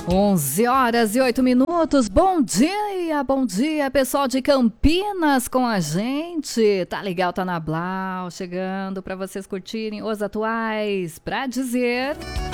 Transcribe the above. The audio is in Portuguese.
11h08. Bom dia, pessoal de Campinas com a gente. Tá legal, tá na Blau, chegando para vocês curtirem os atuais. Pra dizer